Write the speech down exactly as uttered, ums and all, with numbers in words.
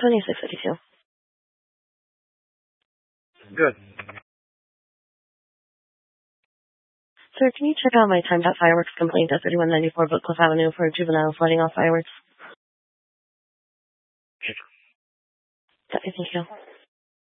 twenty-six fifty-two. Good. Sir, can you check out my timed out fireworks complaint at thirty-one ninety-four Bookcliff Avenue for juveniles letting off fireworks? Okay. Thank you.